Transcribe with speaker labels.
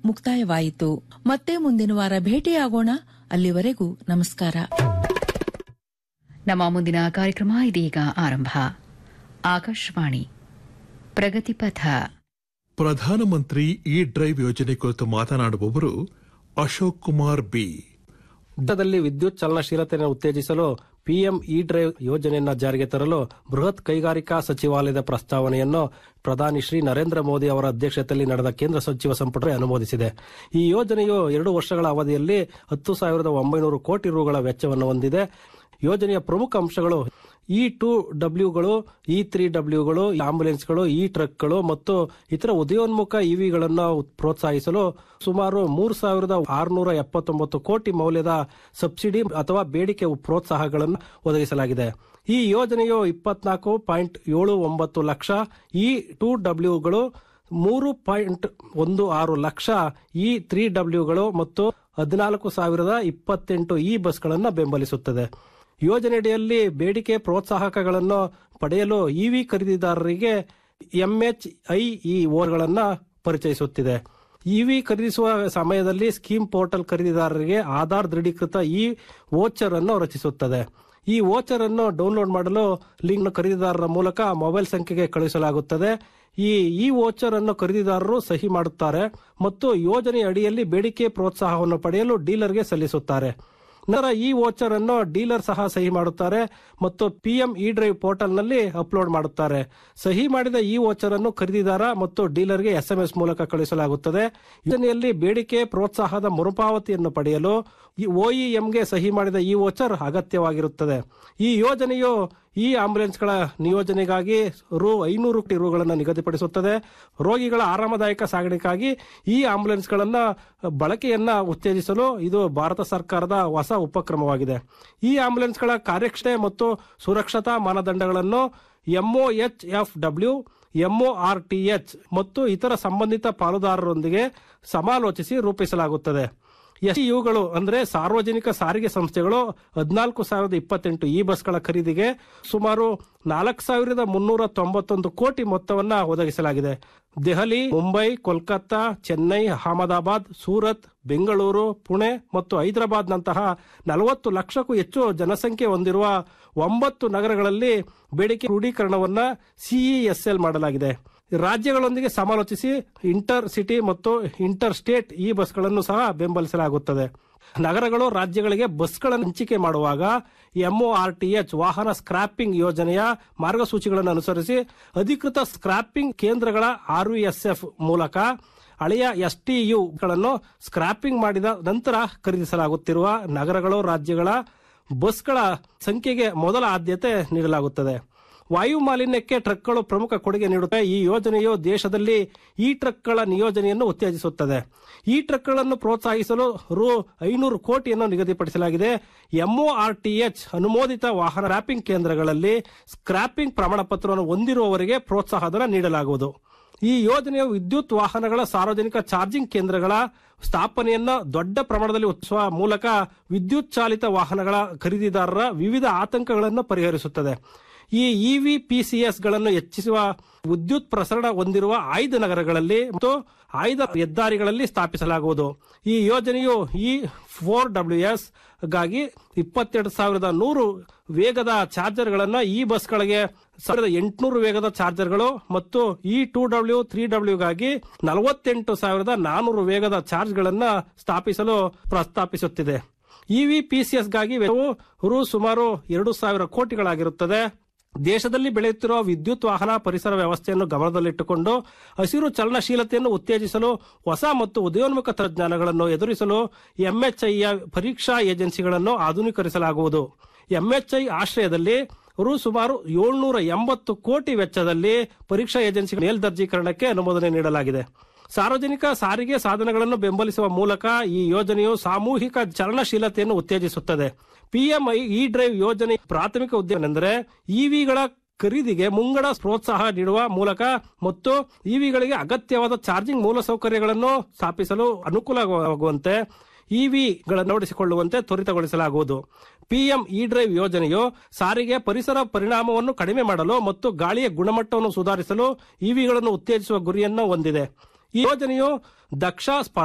Speaker 1: ಮುಕ್ತಾಯವಾಯಿತು. ಮತ್ತೆ ಮುಂದಿನ ವಾರ ಭೇಟಿಯಾಗೋಣ. ಅಲ್ಲಿವರೆಗೂ ನಮಸ್ಕಾರ.
Speaker 2: ನಮ್ಮ ಮುಂದಿನ ಕಾರ್ಯಕ್ರಮ ಇದೀಗ ಆರಂಭ. ಆಕಾಶವಾಣಿ ಪ್ರಗತಿಪಥ.
Speaker 3: ಪ್ರಧಾನಮಂತ್ರಿ ಇ ಡ್ರೈವ್ ಯೋಜನೆ ಕುರಿತು ಮಾತನಾಡುವವರು ಅಶೋಕ್ ಕುಮಾರ್ ಬಿ.
Speaker 4: ದೇಶದಲ್ಲಿ ವಿದ್ಯುತ್ ಚಲನಶೀಲತೆಯನ್ನು ಉತ್ತೇಜಿಸಲು ಪಿಎಂ ಇ ಡ್ರೈವ್ ಯೋಜನೆಯನ್ನು ಜಾರಿಗೆ ತರಲು ಬೃಹತ್ ಕೈಗಾರಿಕಾ ಸಚಿವಾಲಯದ ಪ್ರಸ್ತಾವನೆಯನ್ನು ಪ್ರಧಾನಿ ಶ್ರೀ ನರೇಂದ್ರ ಮೋದಿ ಅವರ ಅಧ್ಯಕ್ಷತೆಯಲ್ಲಿ ನಡೆದ ಕೇಂದ್ರ ಸಚಿವ ಸಂಪುಟ ಅನುಮೋದಿಸಿದೆ. ಈ ಯೋಜನೆಯು 2 ವರ್ಷಗಳ ಅವಧಿಯಲ್ಲಿ 10,900 ಕೋಟಿ ರುಗಳ ವೆಚ್ಚವನ್ನು ಹೊಂದಿದೆ. ಯೋಜನೆಯ ಪ್ರಮುಖ ಅಂಶಗಳು E2Wಗಳು, E3Wಗಳು, ಆಂಬ್ಯುಲೆನ್ಸ್ಗಳು, ಇ ಟ್ರಕ್ಗಳು ಮತ್ತು ಇತರ ಉದಯೋನ್ಮುಖ ಇವಿಗಳನ್ನು ಪ್ರೋತ್ಸಾಹಿಸಲು ಸುಮಾರು 3,679 ಕೋಟಿ ಮೌಲ್ಯದ ಸಬ್ಸಿಡಿ ಅಥವಾ ಬೇಡಿಕೆ ಪ್ರೋತ್ಸಾಹಗಳನ್ನು ಒದಗಿಸಲಾಗಿದೆ. ಈ ಯೋಜನೆಯು 24.79 ಲಕ್ಷ E2Wಗಳು, 3.16 ಲಕ್ಷ E3Wಗಳು ಮತ್ತು 14,028 ಇ ಬಸ್ಗಳನ್ನು ಬೆಂಬಲಿಸುತ್ತದೆ. ಯೋಜನೆಯಡಿಯಲ್ಲಿ ಬೇಡಿಕೆ ಪ್ರೋತ್ಸಾಹಕಗಳನ್ನು ಪಡೆಯಲು ಇವಿ ಖರೀದಿದಾರರಿಗೆ MHIEOಗಳನ್ನು ಪರಿಚಯಿಸುತ್ತಿದೆ. ಇವಿ ಖರೀದಿಸುವ ಸಮಯದಲ್ಲಿ ಸ್ಕೀಮ್ ಪೋರ್ಟಲ್ ಖರೀದಿದಾರರಿಗೆ ಆಧಾರ್ ದೃಢೀಕೃತ ಇ ವೋಚರ್ ಅನ್ನು ರಚಿಸುತ್ತದೆ. ಈ ವೋಚರ್ ಅನ್ನು ಡೌನ್ಲೋಡ್ ಮಾಡಲು ಲಿಂಕ್ ಖರೀದಿದಾರರ ಮೂಲಕ ಮೊಬೈಲ್ ಸಂಖ್ಯೆಗೆ ಕಳುಹಿಸಲಾಗುತ್ತದೆ. ಈ ವೋಚರ್ ಅನ್ನು ಖರೀದಿದಾರರು ಸಹಿ ಮಾಡುತ್ತಾರೆ ಮತ್ತು ಯೋಜನೆಯ ಅಡಿಯಲ್ಲಿ ಬೇಡಿಕೆ ಪ್ರೋತ್ಸಾಹವನ್ನು ಪಡೆಯಲು ಡೀಲರ್ಗೆ ಸಲ್ಲಿಸುತ್ತಾರೆ. ನಂತರ ಈ ವೋಚರ್ ಅನ್ನು ಡೀಲರ್ ಸಹ ಸಹಿ ಮಾಡುತ್ತಾರೆ ಮತ್ತು ಪಿಎಂ ಇ ಡ್ರೈವ್ ಪೋರ್ಟಲ್ನಲ್ಲಿ ಅಪ್ಲೋಡ್ ಮಾಡುತ್ತಾರೆ. ಸಹಿ ಮಾಡಿದ ಈ ವೋಚರ್ ಅನ್ನು ಖರೀದಿದಾರ ಮತ್ತು ಡೀಲರ್ಗೆ SMS ಮೂಲಕ ಕಳುಹಿಸಲಾಗುತ್ತದೆ. ಯೋಜನೆಯಲ್ಲಿ ಬೇಡಿಕೆ ಪ್ರೋತ್ಸಾಹದ ಮರುಪಾವತಿಯನ್ನು ಪಡೆಯಲು OEMಗೆ ಸಹಿ ಮಾಡಿದ ಈ ವೋಚರ್ ಅಗತ್ಯವಾಗಿರುತ್ತದೆ. ಈ ಯೋಜನೆಯು ಈ ಆಂಬ್ಯುಲೆನ್ಸ್ಗಳ ನಿಯೋಜನೆಗಾಗಿ ರು. ರುಗಳನ್ನು ನಿಗದಿಪಡಿಸುತ್ತದೆ. ರೋಗಿಗಳ ಆರಾಮದಾಯಕ ಸಾಗಣೆಗಾಗಿ ಈ ಆಂಬ್ಯುಲೆನ್ಸ್ಗಳನ್ನ ಬಳಕೆಯನ್ನ ಉತ್ತೇಜಿಸಲು ಇದು ಭಾರತ ಸರ್ಕಾರದ ಹೊಸ ಉಪಕ್ರಮವಾಗಿದೆ. ಈ ಆಂಬ್ಯುಲೆನ್ಸ್ಗಳ ಕಾರ್ಯಕ್ಷಮತೆ ಮತ್ತು ಸುರಕ್ಷತಾ ಮಾನದಂಡಗಳನ್ನು MOHFW, MORTH ಮತ್ತು ಇತರ ಸಂಬಂಧಿತ ಪಾಲುದಾರರೊಂದಿಗೆ ಸಮಾಲೋಚಿಸಿ ರೂಪಿಸಲಾಗುತ್ತದೆ. ಇವುಗಳು ಅಂದರೆ ಸಾರ್ವಜನಿಕ ಸಾರಿಗೆ ಸಂಸ್ಥೆಗಳು 14,028 ಇ ಬಸ್ಗಳ ಖರೀದಿಗೆ ಸುಮಾರು 4,391 ಕೋಟಿ ಮೊತ್ತವನ್ನು ಒದಗಿಸಲಾಗಿದೆ. ದೆಹಲಿ, ಮುಂಬೈ, ಕೋಲ್ಕತ್ತಾ, ಚೆನ್ನೈ, ಅಹಮದಾಬಾದ್, ಸೂರತ್, ಬೆಂಗಳೂರು, ಪುಣೆ ಮತ್ತು ಹೈದರಾಬಾದ್ ನಂತಹ 40 ಲಕ್ಷಕ್ಕೂ ಹೆಚ್ಚು ಜನಸಂಖ್ಯೆ ಹೊಂದಿರುವ 9 ನಗರಗಳಲ್ಲಿ ಬೇಡಿಕೆ ಕ್ರೋಢೀಕರಣವನ್ನು CESL ಮಾಡಲಾಗಿದೆ. ರಾಜ್ಯಗಳೊಂದಿಗೆ ಸಮಾಲೋಚಿಸಿ ಇಂಟರ್ ಸಿಟಿ ಮತ್ತು ಇಂಟರ್ ಸ್ಟೇಟ್ ಈ ಬಸ್ಗಳನ್ನು ಸಹ ಬೆಂಬಲಿಸಲಾಗುತ್ತದೆ. ನಗರಗಳು ರಾಜ್ಯಗಳಿಗೆ ಬಸ್ಗಳನ್ನು ಹಂಚಿಕೆ ಮಾಡುವಾಗ MORTH ವಾಹನ ಸ್ಕ್ರಾಪಿಂಗ್ ಯೋಜನೆಯ ಮಾರ್ಗಸೂಚಿಗಳನ್ನು ಅನುಸರಿಸಿ ಅಧಿಕೃತ ಸ್ಕ್ರಾಪಿಂಗ್ ಕೇಂದ್ರಗಳ RVSF ಮೂಲಕ ಹಳೆಯ STUಗಳನ್ನು ಸ್ಕ್ರಾಪಿಂಗ್ ಮಾಡಿದ ನಂತರ ಖರೀದಿಸಲಾಗುತ್ತಿರುವ ನಗರಗಳು ರಾಜ್ಯಗಳ ಬಸ್ಗಳ ಸಂಖ್ಯೆಗೆ ಮೊದಲ ಆದ್ಯತೆ ನೀಡಲಾಗುತ್ತದೆ. ವಾಯು ಮಾಲಿನ್ಯಕ್ಕೆ ಟ್ರಕ್ಗಳು ಪ್ರಮುಖ ಕೊಡುಗೆ ನೀಡುತ್ತವೆ. ಈ ಯೋಜನೆಯು ದೇಶದಲ್ಲಿ ಈ ಟ್ರಕ್ಗಳ ನಿಯೋಜನೆಯನ್ನು ಉತ್ತೇಜಿಸುತ್ತದೆ. ಈ ಟ್ರಕ್ಗಳನ್ನು ಪ್ರೋತ್ಸಾಹಿಸಲು ರು. 500 ಕೋಟಿಯನ್ನು ನಿಗದಿಪಡಿಸಲಾಗಿದೆ. MORTH ಅನುಮೋದಿತ ವಾಹನ ಸ್ಕ್ರಾಪಿಂಗ್ ಕೇಂದ್ರಗಳಲ್ಲಿ ಸ್ಕ್ರಾಪಿಂಗ್ ಪ್ರಮಾಣ ಪತ್ರವನ್ನು ಹೊಂದಿರುವವರಿಗೆ ಪ್ರೋತ್ಸಾಹಧನ ನೀಡಲಾಗುವುದು. ಈ ಯೋಜನೆಯು ವಿದ್ಯುತ್ ವಾಹನಗಳ ಸಾರ್ವಜನಿಕ ಚಾರ್ಜಿಂಗ್ ಕೇಂದ್ರಗಳ ಸ್ಥಾಪನೆಯನ್ನು ದೊಡ್ಡ ಪ್ರಮಾಣದಲ್ಲಿ ಉತ್ಸುವ ಮೂಲಕ ವಿದ್ಯುತ್ ಚಾಲಿತ ವಾಹನಗಳ ಖರೀದಿದಾರರ ವಿವಿಧ ಆತಂಕಗಳನ್ನು ಪರಿಹರಿಸುತ್ತದೆ. ಈ EVPCSಗಳನ್ನು ಹೆಚ್ಚಿಸುವ ವಿದ್ಯುತ್ ಪ್ರಸರಣ ಹೊಂದಿರುವ ಆಯ್ದ ನಗರಗಳಲ್ಲಿ ಮತ್ತು ಆಯ್ದ ಹೆದ್ದಾರಿಗಳಲ್ಲಿ ಸ್ಥಾಪಿಸಲಾಗುವುದು. ಈ ಯೋಜನೆಯು E4WS ಗಾಗಿ 22,100 ವೇಗದ ಚಾರ್ಜರ್ಗಳನ್ನು ಈ ಬಸ್ಗಳಿಗೆ 1,800 ವೇಗದ ಚಾರ್ಜರ್ಗಳು ಮತ್ತು E2W, 3W ಗಾಗಿ 48,400 ವೇಗದ ಚಾರ್ಜ್ಗಳನ್ನು ಸ್ಥಾಪಿಸಲು ಪ್ರಸ್ತಾಪಿಸುತ್ತಿದೆ. EVPCS ಗಾಗಿ ವೆಚ್ಚವು ಸುಮಾರು 2,000 ಕೋಟಿಗಳಾಗಿರುತ್ತದೆ. ದೇಶದಲ್ಲಿ ಬೆಳೆಯುತ್ತಿರುವ ವಿದ್ಯುತ್ ವಾಹನ ಪರಿಸರ ವ್ಯವಸ್ಥೆಯನ್ನು ಗಮನದಲ್ಲಿಟ್ಟುಕೊಂಡು ಹಸಿರು ಚಲನಶೀಲತೆಯನ್ನು ಉತ್ತೇಜಿಸಲು ಹೊಸ ಮತ್ತು ಉದಯೋನ್ಮುಖ ತಂತ್ರಜ್ಞಾನಗಳನ್ನು ಎದುರಿಸಲು MHIಯ ಪರೀಕ್ಷಾ ಏಜೆನ್ಸಿಗಳನ್ನು ಆಧುನೀಕರಿಸಲಾಗುವುದು. MHI ಆಶ್ರಯದಲ್ಲಿ ಸುಮಾರು 780 ಕೋಟಿ ವೆಚ್ಚದಲ್ಲಿ ಪರೀಕ್ಷಾ ಏಜೆನ್ಸಿ ಮೇಲ್ದರ್ಜೀಕರಣಕ್ಕೆ ಅನುಮೋದನೆ ನೀಡಲಾಗಿದೆ. ಸಾರ್ವಜನಿಕ ಸಾರಿಗೆ ಸಾಧನಗಳನ್ನು ಬೆಂಬಲಿಸುವ ಮೂಲಕ ಈ ಯೋಜನೆಯು ಸಾಮೂಹಿಕ ಚಲನಶೀಲತೆಯನ್ನು ಉತ್ತೇಜಿಸುತ್ತದೆ. PMI ಇ ಡ್ರೈವ್ ಯೋಜನೆ ಪ್ರಾಥಮಿಕ ಉದ್ದೇಶವೆಂದರೆ ಇವಿಗಳ ಖರೀದಿಗೆ ಮುಂಗಡ ಪ್ರೋತ್ಸಾಹ ನೀಡುವ ಮೂಲಕ ಮತ್ತು ಇವಿಗಳಿಗೆ ಅಗತ್ಯವಾದ ಚಾರ್ಜಿಂಗ್ ಮೂಲಸೌಕರ್ಯಗಳನ್ನು ಸ್ಥಾಪಿಸಲು ಅನುಕೂಲವಾಗುವಂತೆ ಇವಿಗಳನ್ನು ಅಳವಡಿಸಿಕೊಳ್ಳುವಂತೆ ತ್ವರಿತಗೊಳಿಸಲಾಗುವುದು. ಪಿಎಂ ಇ ಡ್ರೈವ್ ಯೋಜನೆಯು ಸಾರಿಗೆ ಪರಿಸರ ಪರಿಣಾಮವನ್ನು ಕಡಿಮೆ ಮಾಡಲು ಮತ್ತು ಗಾಳಿಯ ಗುಣಮಟ್ಟವನ್ನು ಸುಧಾರಿಸಲು ಇವಿಗಳನ್ನು ಉತ್ತೇಜಿಸುವ ಗುರಿಯನ್ನು ಹೊಂದಿದೆ. ಈ ಯೋಜನೆಯು ದಕ್ಷ